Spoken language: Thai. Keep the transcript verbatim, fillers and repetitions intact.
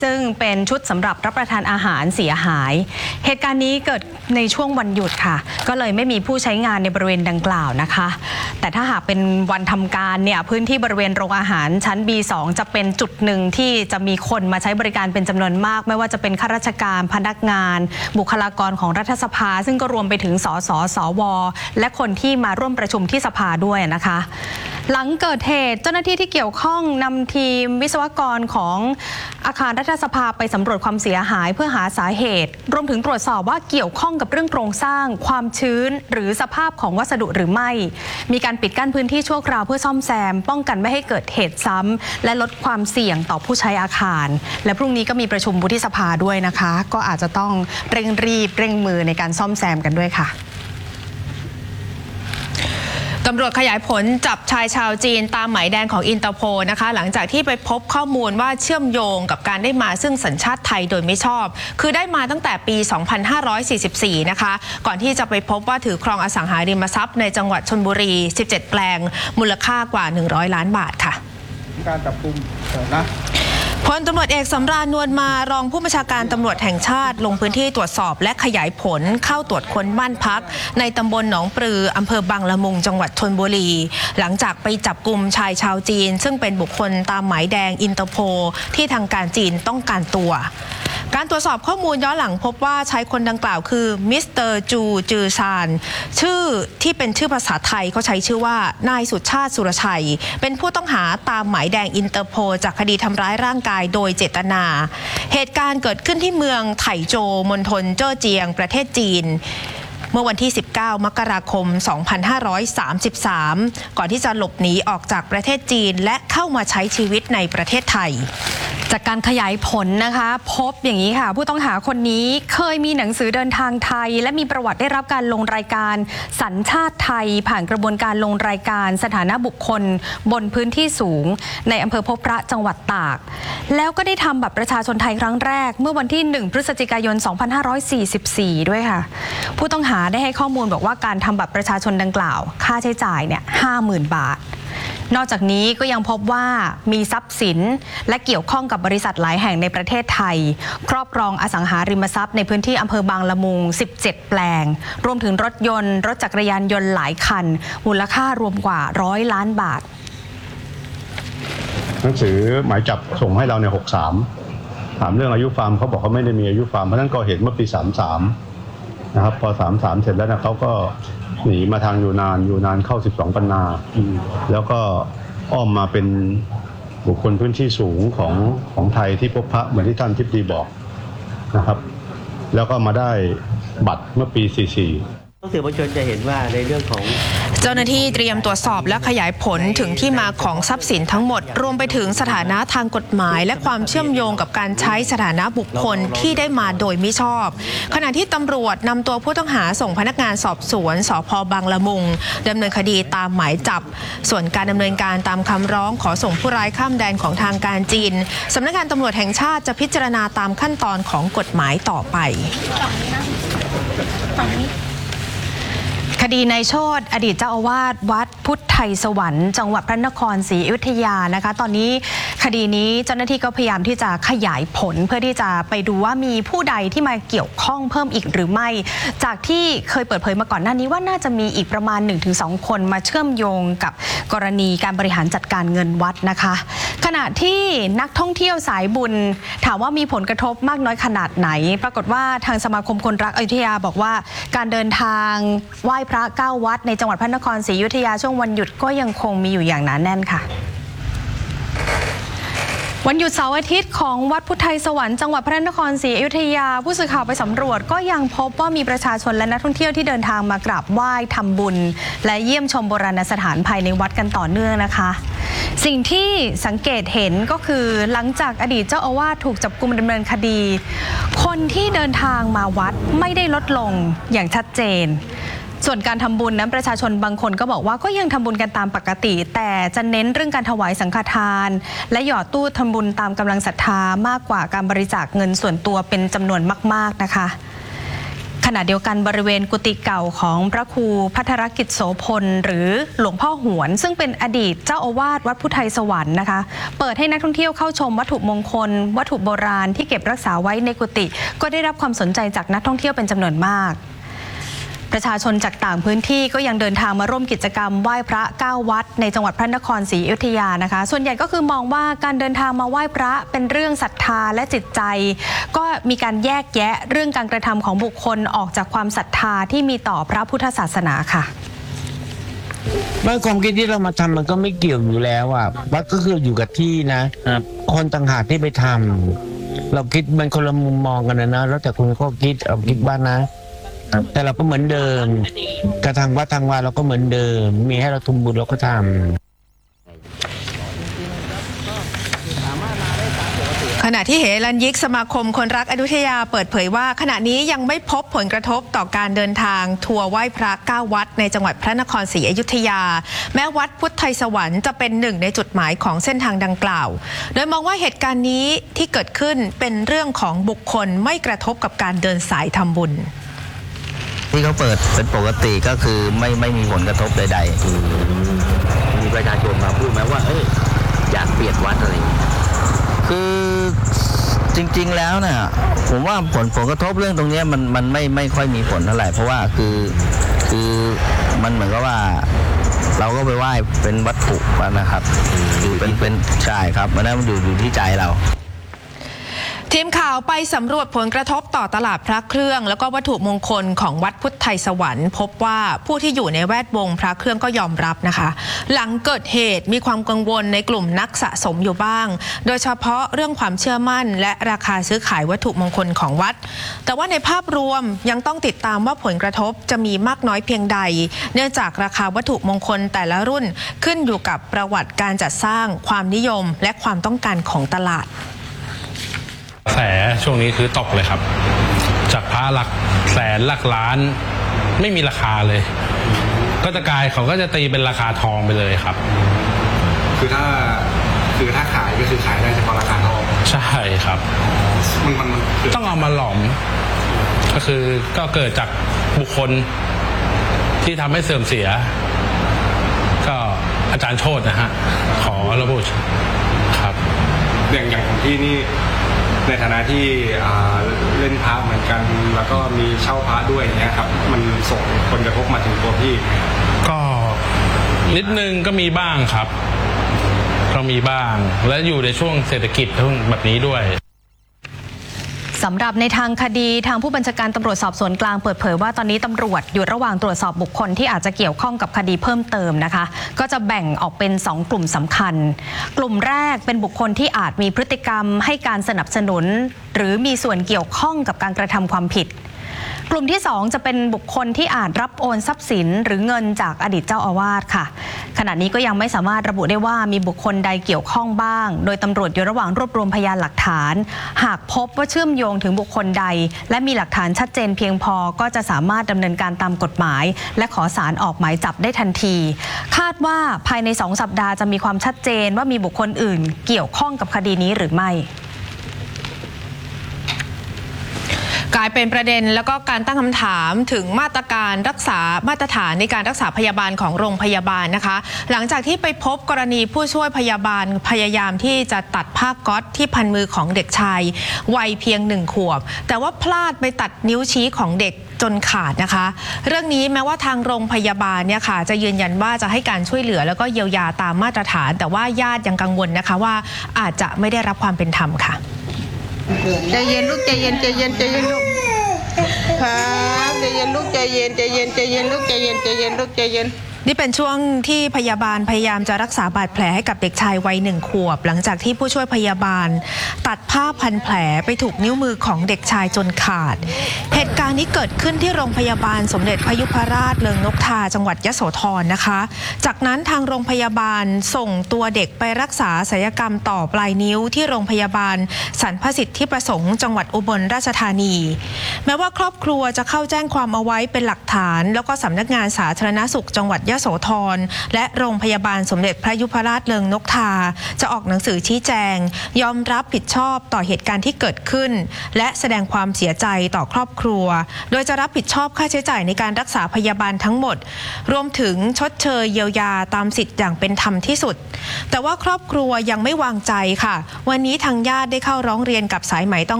ซึ่งเป็นชุดสำหรับรับประทานอาหารเสียหายเหตุการณ์นี้เกิดในช่วงวันหยุดค่ะก็เลยไม่มีผู้ใช้งานในบริเวณดังกล่าวนะคะแต่ถ้าหากเป็นวันทำการเนี่ยพื้นที่บริเวณโรงอาหารชั้น บี สอง จะเป็นจุดหนึ่งที่จะมีคนมาใช้บริการเป็นจำนวนมากไม่ว่าจะเป็นข้าราชการพนักงานบุคลากรของรัฐสภาซึ่งก็รวมไปถึงสสสวและคนที่มาร่วมประชุมที่สภาด้วยนะคะหลังเกิดเหตุเจ้าหน้าที่ที่เกี่ยวข้องนำทีมวิศวกรของอาคารรัฐสภาไปสำรวจความเสียหายเพื่อหาสาเหตุรวมถึงตรวจสอบว่าเกี่ยวข้องกับเรื่องโครงสร้างความชื้นหรือสภาพของวัสดุหรือไม่มีการปิดกั้นพื้นที่ชั่วคราวเพื่อซ่อมแซมป้องกันไม่ให้เกิดเหตุซ้ำและลดความเสี่ยงต่อผู้ใช้อาคารและพรุ่งนี้ก็มีประชุมวุฒิสภาด้วยนะคะก็อาจจะต้องเร่งรีบเร่งมือในการซ่อมแซมกันด้วยค่ะตำรวจขยายผลจับชายชาวจีนตามหมายแดงของอินเตอร์โพลนะคะหลังจากที่ไปพบข้อมูลว่าเชื่อมโยงกับการได้มาซึ่งสัญชาติไทยโดยไม่ชอบคือได้มาตั้งแต่ปี สองพันห้าร้อยสี่สิบสี่ นะคะก่อนที่จะไปพบว่าถือครองอสังหาริมทรัพย์ในจังหวัดชลบุรี สิบเจ็ด แปลงมูลค่ากว่า หนึ่งร้อย ล้านบาทค่ะการจับกุมนะพลตำรวจเอกสำราญนวลมารองผู้บัญชาการตำรวจแห่งชาติลงพื้นที่ตรวจสอบและขยายผลเข้าตรวจค้นบ้านพักในตำบลหนองปลืออำเภอบางละมุงจังหวัดชลบุรีหลังจากไปจับกุมชายชาวจีนซึ่งเป็นบุคคลตามหมายแดงอินเตอร์โพลที่ทางการจีนต้องการตัวการตรวจสอบข้อมูลย้อนหลังพบว่าชายคนดังกล่าวคือมิสเตอร์จูจือซานชื่อที่เป็นชื่อภาษาไทยเขาใช้ชื่อว่านายสุชาติสุรชัยเป็นผู้ต้องหาตามหมายแดงอินเตอร์โพลจากคดีทำร้ายร่างกายโดยเจตนาเหตุการณ์เกิดขึ้นที่เมืองไถโจวมณฑลเจ้อเจียงประเทศจีนเมื่อวันที่ สิบเก้า มกราคม สองพันห้าร้อยสามสิบสาม ก่อนที่จะหลบหนีออกจากประเทศจีนและเข้ามาใช้ชีวิตในประเทศไทยจากการขยายผลนะคะพบอย่างนี้ค่ะผู้ต้องหาคนนี้เคยมีหนังสือเดินทางไทยและมีประวัติได้รับการลงรายการสัญชาติไทยผ่านกระบวนการลงรายการสถานะบุคคลบนพื้นที่สูงในอำเภอพบพระจังหวัดตากแล้วก็ได้ทำบัตรประชาชนไทยครั้งแรกเมื่อวันที่หนึ่งพฤศจิกายน สองพันห้าร้อยสี่สิบสี่ ด้วยค่ะผู้ต้องหาได้ให้ข้อมูลบอกว่าการทำบัตรประชาชนดังกล่าวค่าใช้จ่ายเนี่ย ห้าหมื่น บาทนอกจากนี้ก็ยังพบว่ามีทรัพย์สินและเกี่ยวข้องกับบริษัทหลายแห่งในประเทศไทยครอบครองอสังหาริมทรัพย์ในพื้นที่อำเภอบางละมุงสิบเจ็ดแปลงรวมถึงรถยนต์รถจักรยานยนต์หลายคันมูลค่ารวมกว่าร้อยล้านบาทหนังสือหมายจับส่งให้เราในหกสามถามเรื่องอายุฟาร์มเขาบอกเขาไม่ได้มีอายุฟาร์มเพราะนั้นก็เห็นเมื่อปีสามสามนะครับพอสามสามเสร็จแล้วนะเขาก็หนีมาทางยูนานยูนานเข้าสิบสองปันนาแล้วก็อ้อมมาเป็นบุคคลพื้นที่สูงของของไทยที่พบพระเหมือนที่ท่านทิพย์ดีบอกนะครับแล้วก็มาได้บัตรเมื่อปีสี่สี่สื่อมวลชนจะเห็นว่าในเรื่องของเจ้าหน้าที่เตรียมตรวจสอบและขยายผลถึงที่มาของทรัพย์สินทั้งหมดรวมไปถึงสถานะทางกฎหมายและความเชื่อมโยงกับการใช้สถานะบุคคลที่ได้มาโดยมิชอบขณะที่ตำรวจนำตัวผู้ต้องหาส่งพนักงานสอบสวนสภ.บางละมุงดำเนินคดีตามหมายจับส่วนการดำเนินการตามคำร้องขอส่งผู้ร้ายข้ามแดนของทางการจีนสำนักงานตำรวจแห่งชาติจะพิจารณาตามขั้นตอนของกฎหมายต่อไปคดีนายโชติอดีตเจ้าอาวาสวัดพุทธไทยสวรรค์จังหวัดพระนครศรีอยุธยานะคะตอนนี้คดีนี้เจ้าหน้าที่ก็พยายามที่จะขยายผลเพื่อที่จะไปดูว่ามีผู้ใดที่มาเกี่ยวข้องเพิ่มอีกหรือไม่จากที่เคยเปิดเผยมาก่อนหน้านี้ว่าน่าจะมีอีกประมาณ หนึ่งถึงสอง คนมาเชื่อมโยงกับกรณีการบริหารจัดการเงินวัดนะคะขณะที่นักท่องเที่ยวสายบุญถามว่ามีผลกระทบมากน้อยขนาดไหนปรากฏว่าทางสมาคมคนรักอยุธยาบอกว่าการเดินทางไหว้พระเก้าวัดในจังหวัดพระนครศรีอยุธยาช่วงวันหยุดก็ยังคงมีอยู่อย่างหนาแน่นค่ะวันหยุดเสาร์อาทิตย์ของวัดพุทธไทยสวรรค์จังหวัดพระนครศรีอยุธยาผู้สื่อข่าวไปสำรวจก็ยังพบว่ามีประชาชนและนักท่องเที่ยวที่เดินทางมากราบไหว้ทำบุญและเยี่ยมชมโบราณสถานภายในวัดกันต่อเนื่องนะคะสิ่งที่สังเกตเห็นก็คือหลังจากอดีตเจ้าอาวาสถูกจับกุมดำเนินคดีคนที่เดินทางมาวัดไม่ได้ลดลงอย่างชัดเจนส่วนการทำบุญนั้นประชาชนบางคนก็บอกว่าก็ยังทำบุญกันตามปกติแต่จะเน้นเรื่องการถวายสังฆทานและหยอดตู้ทำบุญตามกำลังศรัทธามากกว่าการบริจาคเงินส่วนตัวเป็นจำนวนมากๆนะคะขณะเดียวกันบริเวณกุฏิเก่าของพระครูภัทรกิจโสพลหรือหลวงพ่อหวนซึ่งเป็นอดีตเจ้าอาวาสวัดพุทไทยสวรรค์นะคะเปิดให้นักท่องเที่ยวเข้าชมวัตถุมงคลวัตถุโบราณที่เก็บรักษาไว้ในกุฏิก็ได้รับความสนใจจากนักท่องเที่ยวเป็นจำนวนมากประชาชนจากต่างพื้นที่ก็ยังเดินทางมาร่วมกิจกรรมไหว้พระเก้าวัดในจังหวัดพระนครศรีอยุธยานะคะส่วนใหญ่ก็คือมองว่าการเดินทางมาไหว้พระเป็นเรื่องศรัทธาและจิตใจก็มีการแยกแยะเรื่องการกระทำของบุคคลออกจากความศรัทธาที่มีต่อพระพุทธศาสนาค่ะเมื่อความคิดที่เรามาทำมันก็ไม่เกี่ยวอยู่แล้วอ่ะวัดก็คืออยู่กับที่นะคนต่างหากที่ไปทำเราคิดมันคนละมุมมองกันนะนะแล้วแต่คุณก็คิดเอาคิดบ้านนะแต่เราก็เหมือนเดิมกระทางวัดทางวาเราก็เหมือนเดิมมีให้เราทุมบุญเราก็ทำขณะที่เหรัญยิกสมาคมคนรักอยุธยาเปิดเผยว่าขณะนี้ยังไม่พบผลกระทบต่อการเดินทางทัวร์ไหว้พระเก้าวัดในจังหวัดพระนครศรีอยุธยาแม้วัดพุทธไทยสวรรค์จะเป็นหนึ่งในจุดหมายของเส้นทางดังกล่าวโดยมองว่าเหตุการณ์นี้ที่เกิดขึ้นเป็นเรื่องของบุคคลไม่กระทบกับการเดินสายทำบุญที่เขาเปิดเป็นปกติก็คือไม่ไม่มีผลกระทบใดๆมีประชาชนมาพูดไหมว่าเอ้ยอยากเปลี่ยนวัดอะไรคือจริงๆแล้วเนี่ยผมว่าผลผลกระทบเรื่องตรงนี้มันมันไม่ไม่ค่อยมีผลเท่าไหร่เพราะว่าคือคือมันเหมือนกับว่าเราก็ไปไหว้เป็นวัตถุนะครับเป็นเป็นใช่ครับมันนั้นมันอยู่อยู่ที่ใจเราทีมข่าวไปสำรวจผลกระทบต่อตลาดพระเครื่องแล้วก็วัตถุมงคลของวัดพุทธไทยสวรรค์พบว่าผู้ที่อยู่ในแวดวงพระเครื่องก็ยอมรับนะคะหลังเกิดเหตุมีความกังวลในกลุ่มนักสะสมอยู่บ้างโดยเฉพาะเรื่องความเชื่อมั่นและราคาซื้อขายวัตถุมงคลของวัดแต่ว่าในภาพรวมยังต้องติดตามว่าผลกระทบจะมีมากน้อยเพียงใดเนื่องจากราคาวัตถุมงคลแต่ละรุ่นขึ้นอยู่กับประวัติการจัดสร้างความนิยมและความต้องการของตลาดกระแสช่วงนี้คือตกเลยครับจากพระหลักแสนหลักล้านไม่มีราคาเลยก็จะกลายเขาก็จะตีเป็นราคาทองไปเลยครับคือถ้าคือถ้าขายก็คือขายได้เฉพาะราคาทองใช่ครับมันมันต้องเอามาหลอมก็คือก็เกิดจากบุคคลที่ทำให้เสื่อมเสียก็อาจารย์โชตินะฮะขอระบุครับอย่างอย่างของพี่นี่ในฐานะที่เล่นพระเหมือนกันแล้วก็มีเช่าพระด้วยอย่างเงี้ยครับมันส่งผลกระทบมาถึงตัวพี่ก็นิดนึงก็มีบ้างครับก็มีบ้างและอยู่ในช่วงเศรษฐกิจแบบนี้ด้วยสำหรับในทางคดีทางผู้บัญชาการตำรวจสอบสวนกลางเปิดเผยว่าตอนนี้ตำรวจอยู่ระหว่างตรวจสอบบุคคลที่อาจจะเกี่ยวข้องกับคดีเพิ่มเติมนะคะก็จะแบ่งออกเป็นสองกลุ่มสำคัญกลุ่มแรกเป็นบุคคลที่อาจมีพฤติกรรมให้การสนับสนุนหรือมีส่วนเกี่ยวข้องกับการกระทำความผิดกลุ่มที่สองจะเป็นบุคคลที่อาจรับโอนทรัพย์สินหรือเงินจากอดีตเจ้าอาวาสค่ะขณะนี้ก็ยังไม่สามารถระบุได้ว่ามีบุคคลใดเกี่ยวข้องบ้างโดยตำรวจอยู่ระหว่างรวบรวมพยานหลักฐานหากพบว่าเชื่อมโยงถึงบุคคลใดและมีหลักฐานชัดเจนเพียงพอก็จะสามารถดำเนินการตามกฎหมายและขอศาลออกหมายจับได้ทันทีคาดว่าภายในสองสัปดาห์จะมีความชัดเจนว่ามีบุคคลอื่นเกี่ยวข้องกับคดีนี้หรือไม่กลายเป็นประเด็นแล้วก็การตั้งคำถามถึงมาตรการรักษามาตรฐานในการรักษาพยาบาลของโรงพยาบาลนะคะหลังจากที่ไปพบกรณีผู้ช่วยพยาบาลพยายามที่จะตัดผ้าก๊อซที่พันมือของเด็กชายวัยเพียงหนึ่งขวบแต่ว่าพลาดไปตัดนิ้วชี้ของเด็กจนขาดนะคะเรื่องนี้แม้ว่าทางโรงพยาบาลเนี่ยค่ะจะยืนยันว่าจะให้การช่วยเหลือแล้วก็เยียวยาตามมาตรฐานแต่ว่าญาติยังกังวลนะคะว่าอาจจะไม่ได้รับความเป็นธรรมค่ะใจเย็นลูกใจเย็นใจเย็นใจเย็นลูกครับใจเย็นลูกใจเย็นใจเย็นใจเย็นลูกใจเย็นใจเย็นลูกใจเย็นนี่เป็นช่วงที่พยาบาลพยายามจะรักษาบาดแผลให้กับเด็กชายวัยหนึ่งขวบหลังจากที่ผู้ช่วยพยาบาลตัดผ้าพันแผลไปถูกนิ้วมือของเด็กชายจนขาดเหตุการณ์นี้เกิดขึ้นที่โรงพยาบาลสมเด็จพยุพราชเริงนกทาจังหวัดยโสธรนะคะจากนั้นทางโรงพยาบาลส่งตัวเด็กไปรักษาศัลยกรรมต่อปลายนิ้วที่โรงพยาบาลสรรพสิทธิประสงค์จังหวัดอุบลราชธานีแม้ว่าครอบครัวจะเข้าแจ้งความเอาไว้เป็นหลักฐานแล้วก็สำนักงานสาธารณสุขจังหวัดยโสธรและโรงพยาบาลสมเด็จพระยุพราชเริงนกทาจะออกหนังสือชี้แจงยอมรับผิดชอบต่อเหตุการณ์ที่เกิดขึ้นและแสดงความเสียใจต่อครอบครัวโดยจะรับผิดชอบค่าใช้จ่ายในการรักษาพยาบาลทั้งหมดรวมถึงชดเชยเยียวยาตามสิทธิ์อย่างเป็นธรรมที่สุดแต่ว่าครอบครัวยังไม่วางใจค่ะวันนี้ทางญาติได้เข้าร้องเรียนกับสายไหมต้อง